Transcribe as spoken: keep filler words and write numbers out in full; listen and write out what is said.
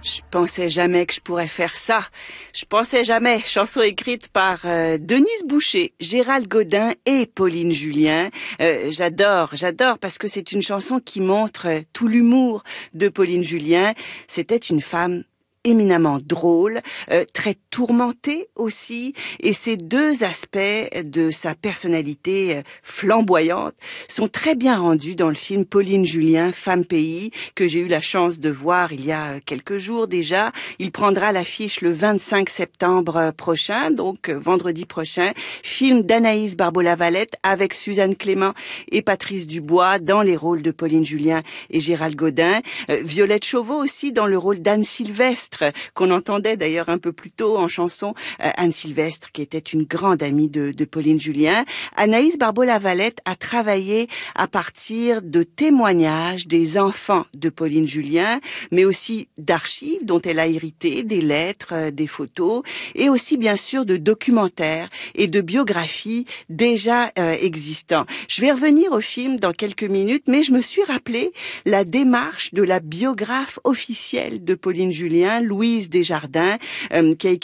Je pensais jamais que je pourrais faire ça. Je pensais jamais. Chanson écrite par euh, Denise Boucher, Gérald Godin et Pauline Julien. Euh, j'adore, j'adore parce que c'est une chanson qui montre euh, tout l'humour de Pauline Julien. C'était une femme éminemment drôle, euh, très tourmentée aussi, et ces deux aspects de sa personnalité euh, flamboyante sont très bien rendus dans le film Pauline Julien, Femme Pays, que j'ai eu la chance de voir il y a quelques jours déjà. Il prendra l'affiche le vingt-cinq septembre prochain, donc euh, vendredi prochain. Film d'Anaïs Barbeau-Lavalette avec Suzanne Clément et Patrice Dubois dans les rôles de Pauline Julien et Gérald Godin. Euh, Violette Chauveau aussi dans le rôle d'Anne Sylvestre, qu'on entendait d'ailleurs un peu plus tôt en chanson, euh, Anne Sylvestre qui était une grande amie de, de Pauline Julien. Anaïs Barbeau-Lavalette a travaillé à partir de témoignages des enfants de Pauline Julien, mais aussi d'archives dont elle a hérité, des lettres, euh, des photos, et aussi bien sûr de documentaires et de biographies déjà euh, existants. Je vais revenir au film dans quelques minutes, mais je me suis rappelé la démarche de la biographe officielle de Pauline Julien, Louise Desjardins, euh, qui a